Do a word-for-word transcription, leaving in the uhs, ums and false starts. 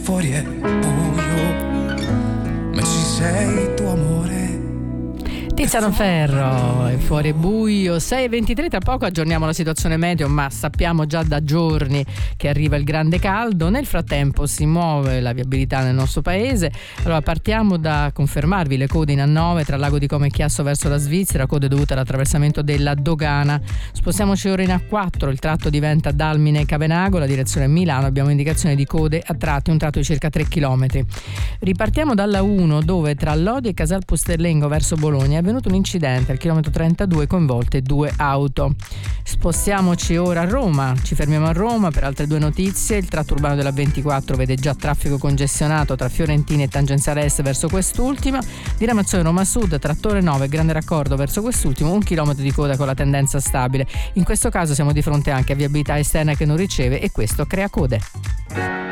fuori è buio, ma ci sei tu amore. Tiziano Ferro, è fuori buio, sei e ventitré, tra poco aggiorniamo la situazione meteo, ma sappiamo già da giorni che arriva il grande caldo. Nel frattempo si muove la viabilità nel nostro paese. Allora partiamo da confermarvi le code in A nove tra Lago di Como e Chiasso verso la Svizzera, code dovute all'attraversamento della dogana. Spostiamoci ora in A quattro, il tratto diventa Dalmine Cavenago, la direzione è Milano, abbiamo indicazione di code a tratti, un tratto di circa tre chilometri. Ripartiamo dalla uno, dove tra Lodi e Casal Pusterlengo verso Bologna è avvenuto un incidente al chilometro trentadue, coinvolte due auto. Spostiamoci ora a Roma, ci fermiamo a Roma per altre due notizie. Il tratto urbano della ventiquattro vede già traffico congestionato tra Fiorentina e tangenziale est verso quest'ultima. Diramazione Roma Sud, trattore nove, grande raccordo verso quest'ultimo, un chilometro di coda con la tendenza stabile. In questo caso siamo di fronte anche a viabilità esterna che non riceve e questo crea code.